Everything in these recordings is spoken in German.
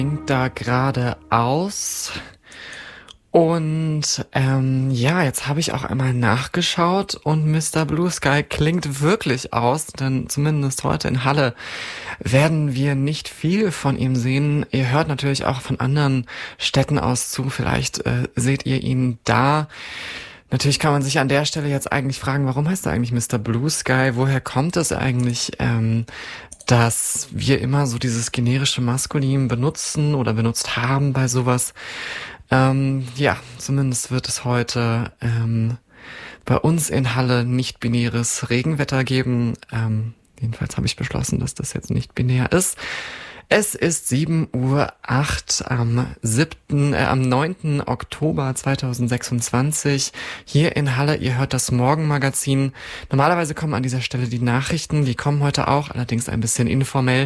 Da gerade aus. Und jetzt habe ich auch einmal nachgeschaut und Mr. Blue Sky klingt wirklich aus, denn zumindest heute in Halle werden wir nicht viel von ihm sehen. Ihr hört natürlich auch von anderen Städten aus zu, vielleicht seht ihr ihn da. Natürlich kann man sich an der Stelle jetzt eigentlich fragen, warum heißt er eigentlich Mr. Blue Sky? Woher kommt es eigentlich, dass wir immer so dieses generische Maskulin benutzen oder benutzt haben bei sowas? Zumindest wird es heute bei uns in Halle nicht-binäres Regenwetter geben. Jedenfalls habe ich beschlossen, dass das jetzt nicht binär ist. Es ist 7:08 Uhr am 9. Oktober 2026 hier in Halle. Ihr hört das Morgenmagazin. Normalerweise kommen an dieser Stelle die Nachrichten. Die kommen heute auch, allerdings ein bisschen informell,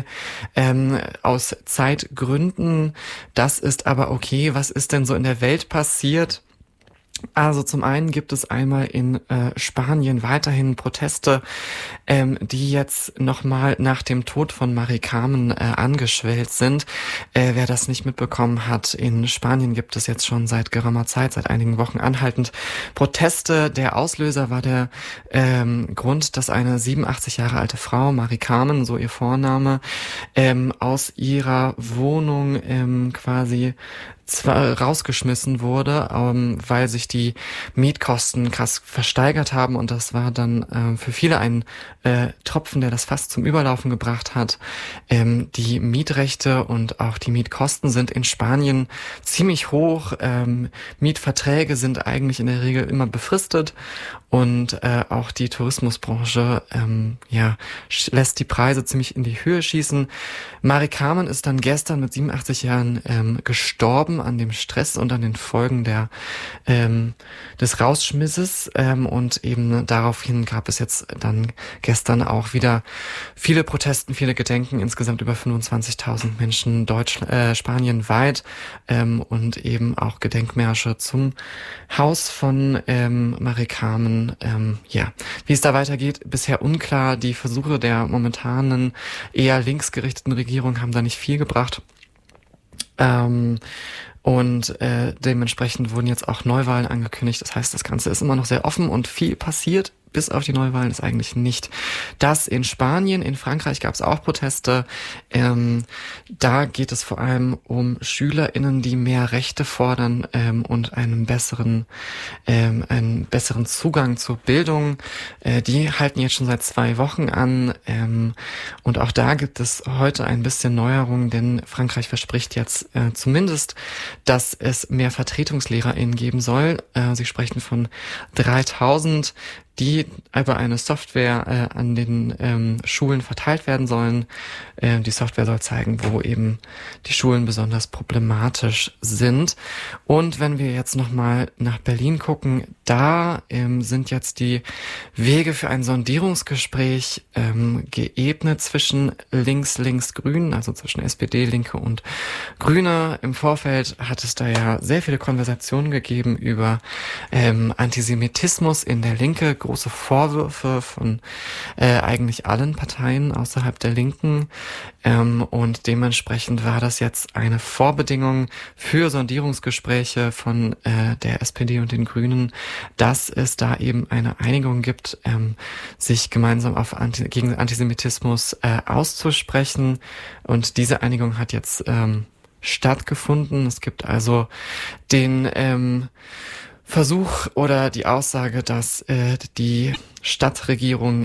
aus Zeitgründen. Das ist aber okay. Was ist denn so in der Welt passiert? Also zum einen gibt es einmal in Spanien weiterhin Proteste, die jetzt nochmal nach dem Tod von Mari Carmen angeschwellt sind. Wer das nicht mitbekommen hat, in Spanien gibt es jetzt schon seit geraumer Zeit, seit einigen Wochen anhaltend Proteste. Der Auslöser war der Grund, dass eine 87 Jahre alte Frau, Mari Carmen, so ihr Vorname, aus ihrer Wohnung quasi zwar rausgeschmissen wurde, weil sich die Mietkosten krass versteigert haben, und das war dann für viele ein Tropfen, der das Fass zum Überlaufen gebracht hat. Die Mietrechte und auch die Mietkosten sind in Spanien ziemlich hoch. Mietverträge sind eigentlich in der Regel immer befristet, und auch die Tourismusbranche lässt die Preise ziemlich in die Höhe schießen. Mari Carmen ist dann gestern mit 87 Jahren gestorben an dem Stress und an den Folgen des Rausschmisses, und eben daraufhin gab es jetzt dann gestern auch wieder viele Proteste, viele Gedenken, insgesamt über 25.000 Menschen Spanien-weit, und eben auch Gedenkmärsche zum Haus von Mari Carmen. Wie es da weitergeht, bisher unklar. Die Versuche der momentanen eher linksgerichteten Regierung haben da nicht viel gebracht. Dementsprechend wurden jetzt auch Neuwahlen angekündigt. Das heißt, das Ganze ist immer noch sehr offen und viel passiert. Bis auf die Neuwahlen ist eigentlich nicht. Das in Spanien, in Frankreich gab es auch Proteste. Da geht es vor allem um SchülerInnen, die mehr Rechte fordern und einen besseren Zugang zur Bildung. Die halten jetzt schon seit 2 Wochen an. Und auch da gibt es heute ein bisschen Neuerungen, denn Frankreich verspricht jetzt zumindest, dass es mehr VertretungslehrerInnen geben soll. Sie sprechen von 3.000, die über eine Software an den Schulen verteilt werden sollen. Die Software soll zeigen, wo eben die Schulen besonders problematisch sind. Und wenn wir jetzt nochmal nach Berlin gucken, da sind jetzt die Wege für ein Sondierungsgespräch geebnet zwischen Links-Grün, also zwischen SPD, Linke und Grüne. Im Vorfeld hat es da ja sehr viele Konversationen gegeben über Antisemitismus in der Linke, große Vorwürfe von eigentlich allen Parteien außerhalb der Linken, und dementsprechend war das jetzt eine Vorbedingung für Sondierungsgespräche von der SPD und den Grünen, dass es da eben eine Einigung gibt, sich gemeinsam gegen Antisemitismus auszusprechen, und diese Einigung hat jetzt stattgefunden. Es gibt also den Versuch oder die Aussage, dass die Stadtregierung